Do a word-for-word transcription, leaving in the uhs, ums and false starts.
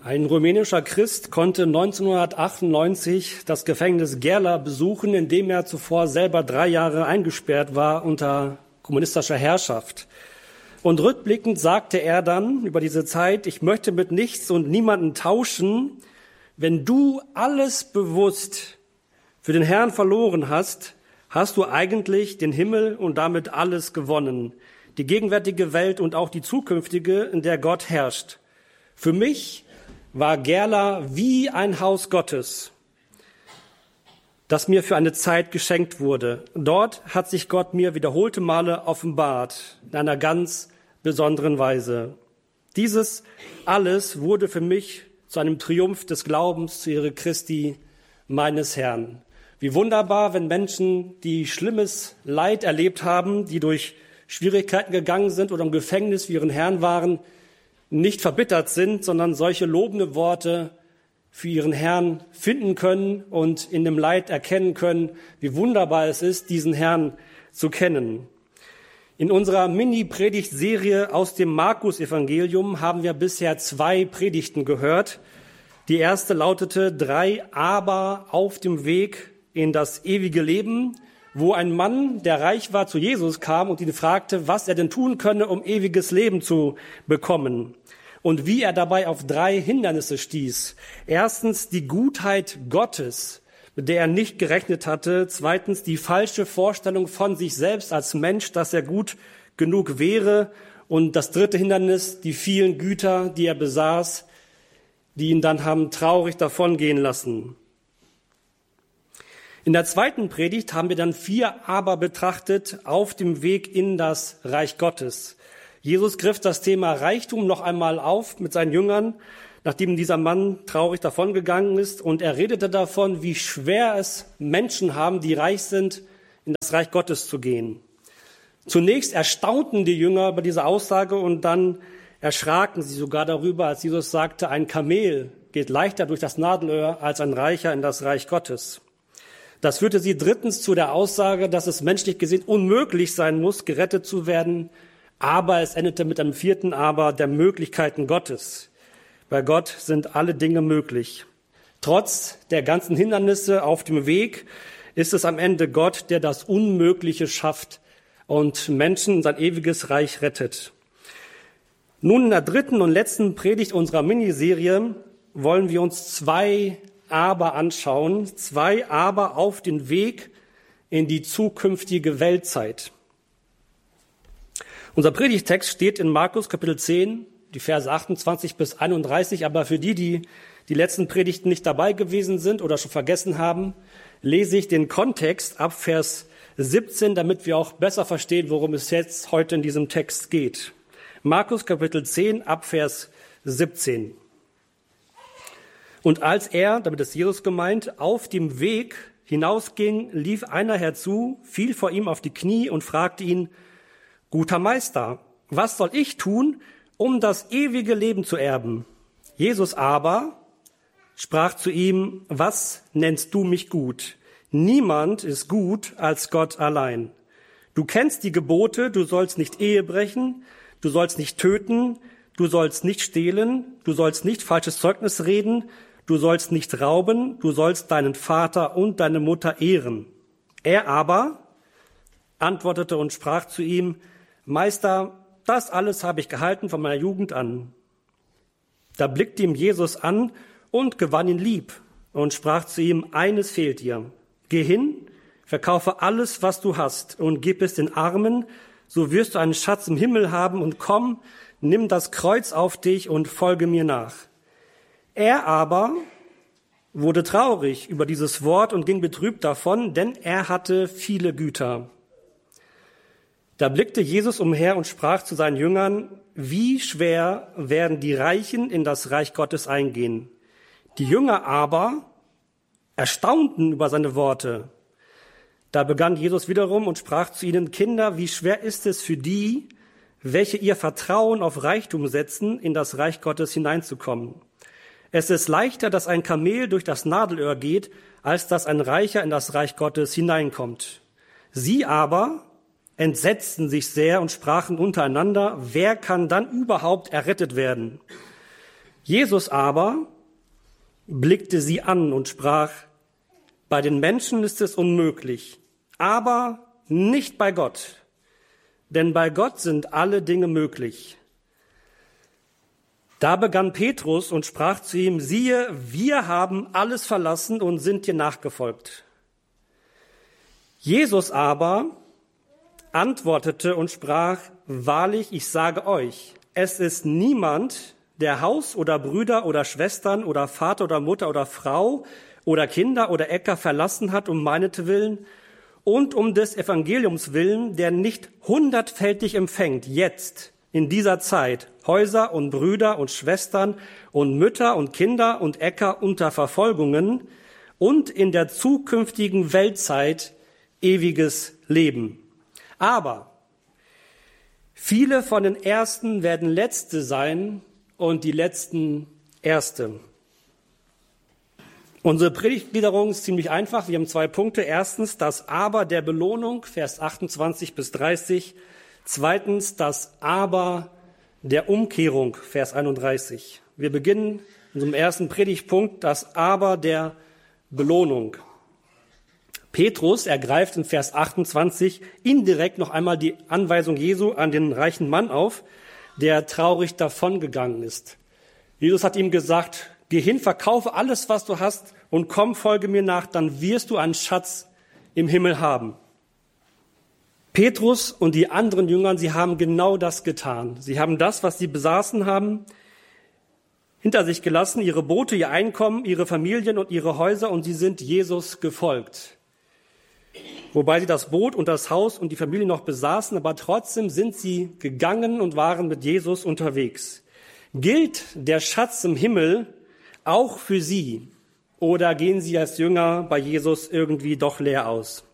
Ein rumänischer Christ konnte neunzehnhundertachtundneunzig das Gefängnis Gerla besuchen, in dem er zuvor selber drei Jahre eingesperrt war unter kommunistischer Herrschaft. Und rückblickend sagte er dann über diese Zeit: Ich möchte mit nichts und niemanden tauschen. Wenn du alles bewusst für den Herrn verloren hast, hast du eigentlich den Himmel und damit alles gewonnen. Die gegenwärtige Welt und auch die zukünftige, in der Gott herrscht. Für mich war Gerla wie ein Haus Gottes, das mir für eine Zeit geschenkt wurde. Dort hat sich Gott mir wiederholte Male offenbart, in einer ganz besonderen Weise. Dieses alles wurde für mich zu einem Triumph des Glaubens zu Ehre Christi, meines Herrn. Wie wunderbar, wenn Menschen, die schlimmes Leid erlebt haben, die durch Schwierigkeiten gegangen sind oder im Gefängnis für ihren Herrn waren, nicht verbittert sind, sondern solche lobende Worte für ihren Herrn finden können und in dem Leid erkennen können, wie wunderbar es ist, diesen Herrn zu kennen. In unserer Mini-Predigtserie aus dem Markus-Evangelium haben wir bisher zwei Predigten gehört. Die erste lautete drei Aber auf dem Weg in das ewige Leben, wo ein Mann, der reich war, zu Jesus kam und ihn fragte, was er denn tun könne, um ewiges Leben zu bekommen. Und wie er dabei auf drei Hindernisse stieß. Erstens die Gutheit Gottes, mit der er nicht gerechnet hatte. Zweitens die falsche Vorstellung von sich selbst als Mensch, dass er gut genug wäre. Und das dritte Hindernis, die vielen Güter, die er besaß, die ihn dann haben traurig davongehen lassen. In der zweiten Predigt haben wir dann vier Aber betrachtet auf dem Weg in das Reich Gottes. Jesus griff das Thema Reichtum noch einmal auf mit seinen Jüngern, nachdem dieser Mann traurig davongegangen ist. Und er redete davon, wie schwer es Menschen haben, die reich sind, in das Reich Gottes zu gehen. Zunächst erstaunten die Jünger über diese Aussage und dann erschraken sie sogar darüber, als Jesus sagte, ein Kamel geht leichter durch das Nadelöhr als ein Reicher in das Reich Gottes. Das führte sie drittens zu der Aussage, dass es menschlich gesehen unmöglich sein muss, gerettet zu werden. Aber es endete mit einem vierten Aber der Möglichkeiten Gottes. Bei Gott sind alle Dinge möglich. Trotz der ganzen Hindernisse auf dem Weg ist es am Ende Gott, der das Unmögliche schafft und Menschen in sein ewiges Reich rettet. Nun in der dritten und letzten Predigt unserer Miniserie wollen wir uns zwei Aber anschauen, zwei Aber auf den Weg in die zukünftige Weltzeit. Unser Predigtext steht in Markus Kapitel zehn, die Verse achtundzwanzig bis einunddreißig, aber für die, die die letzten Predigten nicht dabei gewesen sind oder schon vergessen haben, lese ich den Kontext ab Vers siebzehn, damit wir auch besser verstehen, worum es jetzt heute in diesem Text geht. Markus Kapitel zehn ab Vers siebzehn. Und als er, damit ist Jesus gemeint, auf dem Weg hinausging, lief einer herzu, fiel vor ihm auf die Knie und fragte ihn: Guter Meister, was soll ich tun, um das ewige Leben zu erben? Jesus aber sprach zu ihm: Was nennst du mich gut? Niemand ist gut als Gott allein. Du kennst die Gebote, du sollst nicht Ehe brechen, du sollst nicht töten, du sollst nicht stehlen, du sollst nicht falsches Zeugnis reden, du sollst nicht rauben, du sollst deinen Vater und deine Mutter ehren. Er aber antwortete und sprach zu ihm: Meister, das alles habe ich gehalten von meiner Jugend an. Da blickte ihm Jesus an und gewann ihn lieb und sprach zu ihm: Eines fehlt dir. Geh hin, verkaufe alles, was du hast, und gib es den Armen, so wirst du einen Schatz im Himmel haben, und komm, nimm das Kreuz auf dich und folge mir nach. Er aber wurde traurig über dieses Wort und ging betrübt davon, denn er hatte viele Güter. Da blickte Jesus umher und sprach zu seinen Jüngern: Wie schwer werden die Reichen in das Reich Gottes eingehen? Die Jünger aber erstaunten über seine Worte. Da begann Jesus wiederum und sprach zu ihnen: Kinder, wie schwer ist es für die, welche ihr Vertrauen auf Reichtum setzen, in das Reich Gottes hineinzukommen. Es ist leichter, dass ein Kamel durch das Nadelöhr geht, als dass ein Reicher in das Reich Gottes hineinkommt. Sie aber entsetzten sich sehr und sprachen untereinander: Wer kann dann überhaupt errettet werden? Jesus aber blickte sie an und sprach, bei den Menschen ist es unmöglich, aber nicht bei Gott, denn bei Gott sind alle Dinge möglich. Da begann Petrus und sprach zu ihm, siehe, wir haben alles verlassen und sind dir nachgefolgt. Jesus aber antwortete und sprach, wahrlich, ich sage euch, es ist niemand, der Haus oder Brüder oder Schwestern oder Vater oder Mutter oder Frau oder Kinder oder Äcker verlassen hat um meinetwillen und um des Evangeliums willen, der nicht hundertfältig empfängt, jetzt in dieser Zeit, Häuser und Brüder und Schwestern und Mütter und Kinder und Äcker unter Verfolgungen und in der zukünftigen Weltzeit ewiges Leben. Aber viele von den Ersten werden Letzte sein und die Letzten Erste. Unsere Predigtgliederung ist ziemlich einfach. Wir haben zwei Punkte. Erstens das Aber der Belohnung, Vers achtundzwanzig bis dreißig. Zweitens das Aber der Umkehrung, Vers einunddreißig. Wir beginnen in unserem ersten Predigtpunkt, das Aber der Belohnung. Petrus ergreift in Vers achtundzwanzig indirekt noch einmal die Anweisung Jesu an den reichen Mann auf, der traurig davongegangen ist. Jesus hat ihm gesagt, geh hin, verkaufe alles, was du hast und komm, folge mir nach, dann wirst du einen Schatz im Himmel haben. Petrus und die anderen Jünger, sie haben genau das getan. Sie haben das, was sie besaßen haben, hinter sich gelassen, ihre Boote, ihr Einkommen, ihre Familien und ihre Häuser, und sie sind Jesus gefolgt. Wobei sie das Boot und das Haus und die Familie noch besaßen, aber trotzdem sind sie gegangen und waren mit Jesus unterwegs. Gilt der Schatz im Himmel auch für sie? Oder gehen sie als Jünger bei Jesus irgendwie doch leer aus?